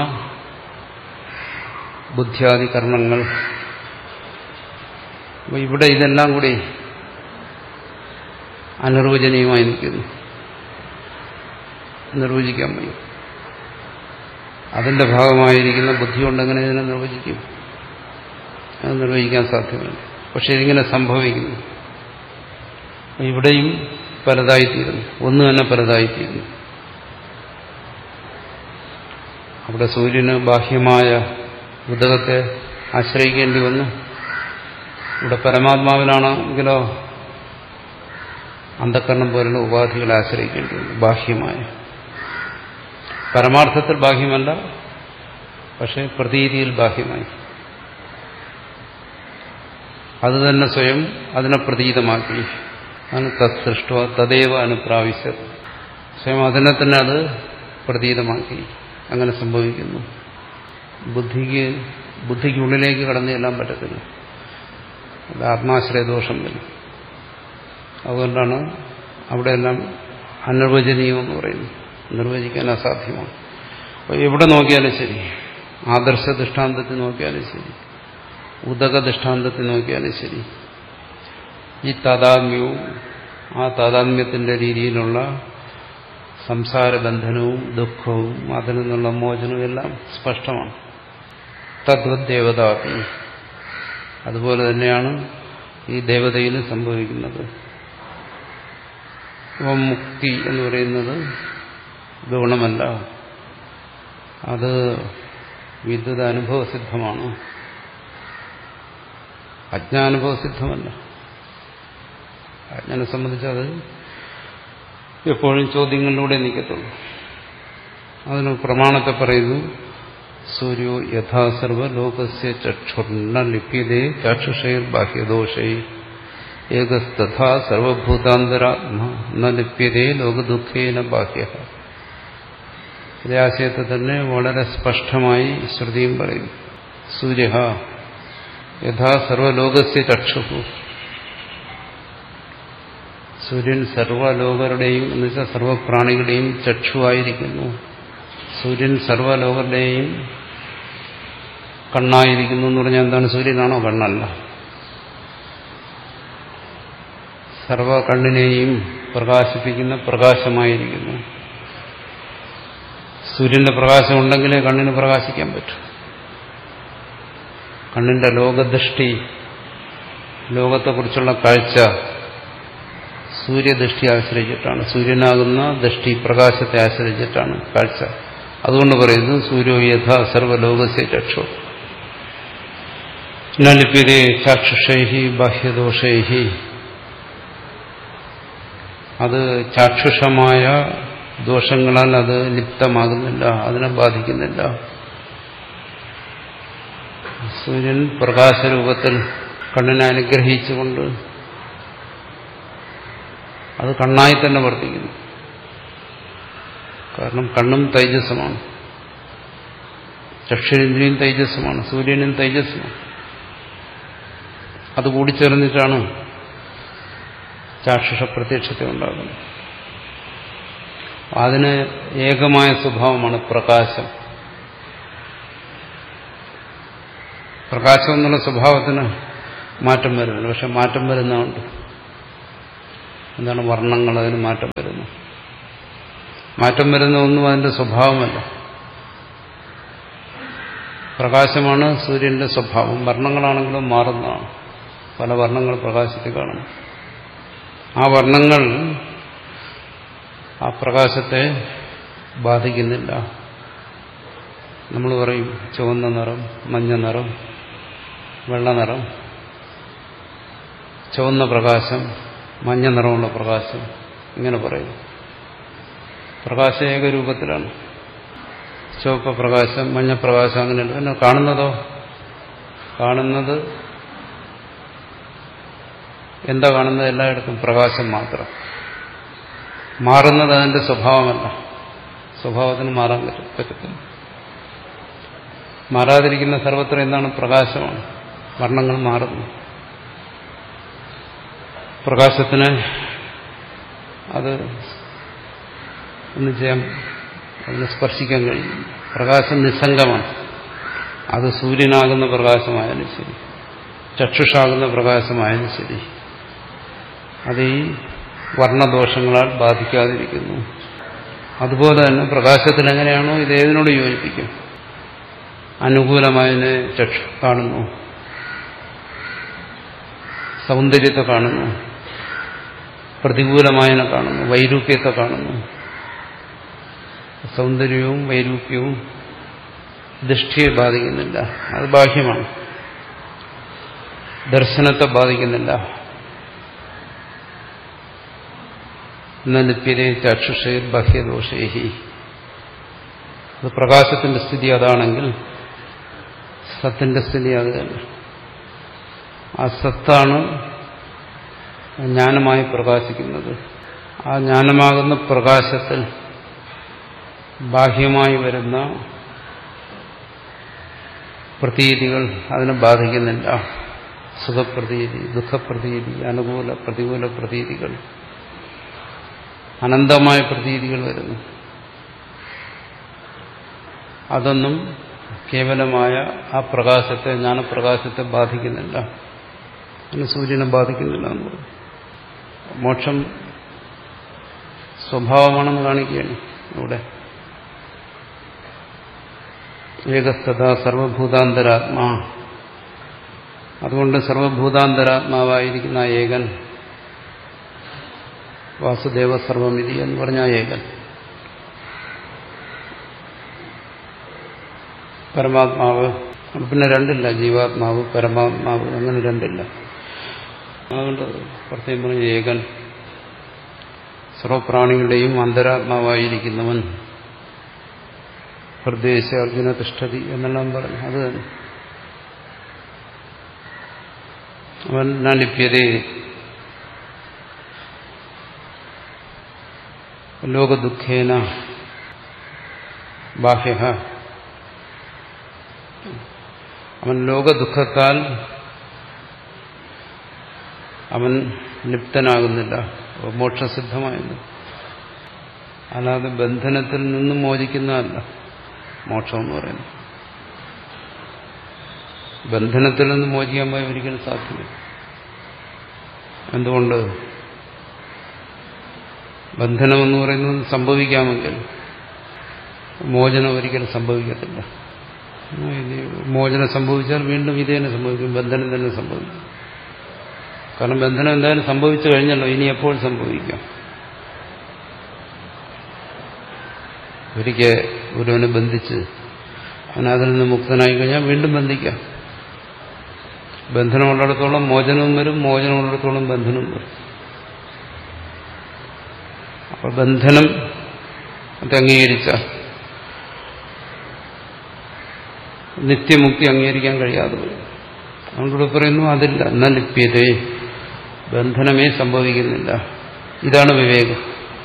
ബുദ്ധ്യാദി കർമ്മങ്ങൾ. അപ്പോൾ ഇവിടെ ഇതെല്ലാം കൂടി അനിർവചനീയമായി നിൽക്കുന്നു. നിർവചിക്കാൻ വയ്യ. അതിന്റെ ഭാഗമായിരിക്കുന്ന ബുദ്ധി കൊണ്ടെങ്ങനെ ഇതിനെ നിർവചിക്കും? അത് നിർവചിക്കാൻ സാധ്യമല്ല. പക്ഷെ ഇതിങ്ങനെ സംഭവിക്കുന്നു. ഇവിടെയും പലതായിത്തീരുന്നു, ഒന്ന് തന്നെ പലതായിത്തീരുന്നു. അവിടെ സൂര്യന് ബാഹ്യമായ ഉദകത്തെ ആശ്രയിക്കേണ്ടി വന്നു. ഇവിടെ പരമാത്മാവിനാണെങ്കിലോ അന്ധക്കരണം പോലുള്ള ഉപാധികളെ ആശ്രയിക്കേണ്ടി വന്നു, ബാഹ്യമായ. പരമാർത്ഥത്തിൽ ബാഹ്യമല്ല, പക്ഷെ പ്രതീതിയിൽ ബാഹ്യമായി. അത് തന്നെ സ്വയം അതിനെ പ്രതീതമാക്കി. അതാണ് തത്സൃഷ്ട തദൈവ അനുപ്രാവശ്യത്. സ്വയം അതിനെ തന്നെ അത് പ്രതീതമാക്കി. അങ്ങനെ സംഭവിക്കുന്നു. ബുദ്ധിക്ക് ബുദ്ധിക്കുള്ളിലേക്ക് കടന്നു ചെല്ലാൻ പറ്റത്തില്ല. അത് ആത്മാശ്രയദോഷം വരും. അതുകൊണ്ടാണ് അവിടെയെല്ലാം അനിർവചനീയം എന്ന് പറയുന്നത്. നിർവചിക്കാൻ അസാധ്യമാണ്. അപ്പോൾ എവിടെ നോക്കിയാലും ശരി, ആദർശ ദൃഷ്ടാന്തത്തിൽ നോക്കിയാലും ശരി, ഉദക ദൃഷ്ടാന്തത്തിൽ നോക്കിയാലും ശരി, ഈ താതാത്മ്യവും ആ താതാത്മ്യത്തിന്റെ രീതിയിലുള്ള സംസാരബന്ധനവും ദുഃഖവും അതിൽ നിന്നുള്ള മോചനവും എല്ലാം സ്പഷ്ടമാണ്. തദ്വത് ദേവതാപി, അതുപോലെ തന്നെയാണ് ഈ ദേവതയിൽ സംഭവിക്കുന്നത്. അപ്പം മുക്തി എന്ന് പറയുന്നത് ഗുണമല്ല, അത് വിദ്യുത അനുഭവസിദ്ധമാണ്, അജ്ഞാനുഭവസിദ്ധമല്ല. അജ്ഞാനെ സംബന്ധിച്ച് അത് എപ്പോഴും ചോദ്യങ്ങളിലൂടെ നിൽക്കത്തുള്ളൂ. അതിന് പ്രമാണത്തെ പറയുന്നു, സൂര്യോ യഥാ സർവ ലോകസ്യ ചക്ഷുർന ലിപ്യതേ ചക്ഷുഷൈർ ബാഹ്യദോഷൈ ഏകസ്തഥാ സർവഭൂതാന്തരാത്മ ന ലിപ്യതേ ലോകദുഃഖേന ബാഹ്യ. ഇതേ ആശയത്തെ തന്നെ വളരെ സ്പഷ്ടമായി ശ്രുതിയും പറയും. സൂര്യ യഥാ സർവലോകസ്യ ചക്ഷുഹു, സൂര്യൻ സർവ്വലോകരുടെയും എന്ന് വെച്ചാൽ സർവ്വപ്രാണികളുടെയും ചക്ഷുവായിരിക്കുന്നു. സൂര്യൻ സർവ്വലോകരുടെയും കണ്ണായിരിക്കുന്നു എന്ന് പറഞ്ഞാൽ എന്താണ്? സൂര്യനാണോ? കണ്ണല്ല. സർവ കണ്ണിനെയും പ്രകാശിപ്പിക്കുന്ന പ്രകാശമായിരിക്കുന്നു. സൂര്യന്റെ പ്രകാശം ഉണ്ടെങ്കിലേ കണ്ണിന് പ്രകാശിക്കാൻ പറ്റും. കണ്ണിന്റെ ലോകദൃഷ്ടി, ലോകത്തെക്കുറിച്ചുള്ള കാഴ്ച സൂര്യദൃഷ്ടി ആശ്രയിച്ചിട്ടാണ്. സൂര്യനാകുന്ന ദൃഷ്ടി പ്രകാശത്തെ ആശ്രയിച്ചിട്ടാണ് കാഴ്ച. അതുകൊണ്ട് പറയുന്നു സൂര്യോ യഥാ സർവലോകസ്യ ചക്ഷു ന ലിപ്യതേ ചാക്ഷുഷൈഹി ബാഹ്യദോഷൈഹി. അത് ചാക്ഷുഷമായ ദോഷങ്ങളാൽ അത് ലിപ്തമാകുന്നില്ല, അതിനെ ബാധിക്കുന്നില്ല. സൂര്യൻ പ്രകാശരൂപത്തിൽ കണ്ണിനെ അനുഗ്രഹിച്ചുകൊണ്ട് അത് കണ്ണായി തന്നെ വർത്തിക്കുന്നു. കാരണം കണ്ണും തൈജസ്സമാണ്, ചക്ഷുരേന്ദ്രിയും തൈജസ്സമാണ്, സൂര്യനും തൈജസ്സമാണ്. അത് കൂടിച്ചേർന്നിട്ടാണ് ചാക്ഷുഷ പ്രത്യക്ഷത്തെ ഉണ്ടാകുന്നത്. അതിന് ഏകമായ സ്വഭാവമാണ് പ്രകാശം. പ്രകാശം എന്നുള്ള സ്വഭാവത്തിന് മാറ്റം വരുന്നുണ്ട്. പക്ഷെ മാറ്റം വരുന്നുണ്ട്. എന്താണ്? വർണ്ണങ്ങൾ, അതിന് മാറ്റം വരുന്നു. മാറ്റം വരുന്ന ഒന്നും അതിന്റെ സ്വഭാവമല്ല. പ്രകാശമാണ് സൂര്യന്റെ സ്വഭാവം. വർണ്ണങ്ങളാണെങ്കിലും മാറുന്നതാണ്. പല വർണ്ണങ്ങൾ പ്രകാശത്തിൽ കാണുന്നു. ആ വർണ്ണങ്ങൾ ആ പ്രകാശത്തെ ബാധിക്കുന്നില്ല. നമ്മൾ പറയും ചുവന്ന നിറം, മഞ്ഞ നിറം, വെള്ള നിറം, ചുവന്ന പ്രകാശം, മഞ്ഞ നിറമുള്ള പ്രകാശം, ഇങ്ങനെ പറയും. പ്രകാശം ഏകരൂപത്തിലാണ്. ചുവപ്പ പ്രകാശം, മഞ്ഞ പ്രകാശം, അങ്ങനെയുണ്ട്. പിന്നെ കാണുന്നതോ കാണുന്നത് എന്താ കാണുന്നത്? എല്ലായിടത്തും പ്രകാശം മാത്രം. മാറുന്നത് അതിന്റെ സ്വഭാവമല്ല. സ്വഭാവത്തിന് മാറാൻ പറ്റത്തില്ല. മാറാതിരിക്കുന്ന സർവത്ര എന്താണ്? പ്രകാശമാണ്. വർണ്ണങ്ങൾ മാറുന്നു. പ്രകാശത്തിന് അത് ഒന്നും ചെയ്യാൻ, അതിനെ സ്പർശിക്കാൻ കഴിയും. പ്രകാശം നിസ്സംഗമാണ്. അത് സൂര്യനാകുന്ന പ്രകാശമായാലും ശരി, ചക്ഷുഷാകുന്ന പ്രകാശമായാലും ശരി, അത് ഈ വർണ്ണദോഷങ്ങളാൽ ബാധിക്കാതിരിക്കുന്നു. അതുപോലെ തന്നെ പ്രകാശത്തിൽ എങ്ങനെയാണോ ഇത് ഏതിനോട് യോജിപ്പിക്കും? അനുകൂലമായതിനെ ചക്ഷു കാണുന്നു, സൗന്ദര്യത്തെ കാണുന്നു, പ്രതികൂലമായതിനെ കാണുന്നു, വൈരൂപ്യത്തെ കാണുന്നു. സൗന്ദര്യവും വൈരൂപ്യവും ദൃഷ്ടിയെ ബാധിക്കുന്നില്ല, അത് ബാഹ്യമാണ്. ദർശനത്തെ ബാധിക്കുന്നില്ല. ലിപ്യതേ ചക്ഷുഷേ ബാഹ്യദോഷേഹി. അത് പ്രകാശത്തിന്റെ സ്ഥിതി അതാണെങ്കിൽ സത്തിന്റെ സ്ഥിതി അത് തന്നെ. ആ സത്താണ് ജ്ഞാനമായി പ്രകാശിക്കുന്നത്. ആ ജ്ഞാനമാകുന്ന പ്രകാശത്തിൽ ബാഹ്യമായി വരുന്ന പ്രതീതികൾ അതിനെ ബാധിക്കുന്നില്ല. സുഖപ്രതീതി, ദുഃഖപ്രതീതി, അനുകൂല പ്രതികൂല പ്രതീതികൾ, അനന്തമായ പ്രതീതികൾ വരുന്നു. അതൊന്നും കേവലമായ ആ പ്രകാശത്തെ, ജ്ഞാനപ്രകാശത്തെ ബാധിക്കുന്നില്ല. അതിന് സൂര്യനെ ബാധിക്കുന്നില്ല എന്ന് പറയും. മോക്ഷം സ്വഭാവമാണെന്ന് കാണിക്കുകയാണ് ഇവിടെ. ഏകസ്തഥാ സർവഭൂതാന്തരാത്മാ. അതുകൊണ്ട് സർവഭൂതാന്തരാത്മാവായിരിക്കുന്ന ഏകൻ, വാസുദേവ സർവമിതി എന്ന് പറഞ്ഞ ഏകൻ, പരമാത്മാവ്. പിന്നെ രണ്ടില്ല, ജീവാത്മാവ് പരമാത്മാവ്, അങ്ങനെ രണ്ടില്ല. അതുകൊണ്ട് പ്രത്യേകം പറഞ്ഞ ഏകൻ, സർവപ്രാണികളുടെയും അന്തരാത്മാവായിരിക്കുന്നവൻ, ഹൃദയശ അർജുന തിഷ്ഠതി എന്നെല്ലാം പറഞ്ഞു. അത് തന്നെ അവൻ ലിപ്യതേ ലോകദുഃഖേന ബാഹ്യ. അവൻ ലോകദുഃഖത്താൽ അവൻ ലിപ്തനാകുന്നില്ല, മോക്ഷസിദ്ധമായിരുന്നു. അല്ലാതെ ബന്ധനത്തിൽ നിന്നും മോചിക്കുന്നതല്ല മോക്ഷം എന്ന് പറയുന്നത്. ബന്ധനത്തിൽ നിന്ന് മോചിക്കാൻ പോയി ഒരിക്കലും സാധ്യമല്ല. എന്തുകൊണ്ട്? ബന്ധനമെന്ന് പറയുന്നത് സംഭവിക്കാമെങ്കിൽ മോചനം ഒരിക്കലും സംഭവിക്കത്തില്ല. മോചനം സംഭവിച്ചാൽ വീണ്ടും ഇത് തന്നെ സംഭവിക്കും, ബന്ധനം തന്നെ സംഭവിക്കും. കാരണം ബന്ധനം എന്തായാലും സംഭവിച്ചു കഴിഞ്ഞല്ലോ, ഇനി എപ്പോൾ സംഭവിക്കാം? ഒരിക്കൽ ഗുരുവിനെ ബന്ധിച്ച് അവൻ അതിൽ നിന്ന് മുക്തനായി കഴിഞ്ഞാൽ വീണ്ടും ബന്ധിക്കാം. ബന്ധനമുള്ളിടത്തോളം മോചനവും വരും, മോചനമുള്ളിടത്തോളം ബന്ധനവും വരും. അപ്പൊ ബന്ധനം അത് അംഗീകരിച്ച നിത്യമുക്തി അംഗീകരിക്കാൻ കഴിയാതെ വരും. അതുകൊണ്ടിവിടെ പറയുന്നു അതില്ല. എന്നാ ലിപ്യതേ, ബന്ധനമേ സംഭവിക്കുന്നില്ല. ഇതാണ് വിവേകം.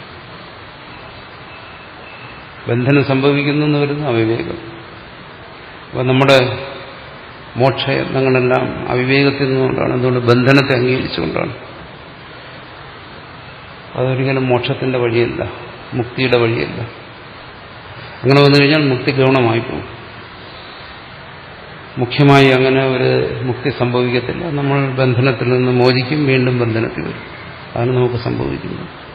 ബന്ധനം സംഭവിക്കുന്നു എന്ന് വരുന്ന അവിവേകം. അപ്പൊ നമ്മുടെ മോക്ഷയത്നങ്ങളെല്ലാം അവിവേകത്തിൽ നിന്നുകൊണ്ടാണ്. അതുകൊണ്ട് ബന്ധനത്തെ അംഗീകരിച്ചുകൊണ്ടാണ്. അതൊരിക്കലും മോക്ഷത്തിന്റെ വഴിയല്ല, മുക്തിയുടെ വഴിയല്ല. അങ്ങനെ വന്നു കഴിഞ്ഞാൽ മുക്തി ഗൗണമായി പോകും. മുഖ്യമായി അങ്ങനെ ഒരു മുക്തി സംഭവിക്കത്തില്ല. നമ്മൾ ബന്ധനത്തിൽ നിന്ന് മോചിക്കും, വീണ്ടും ബന്ധനത്തിൽ വരും. അതാണ് നമുക്ക് സംഭവിക്കുന്നത്.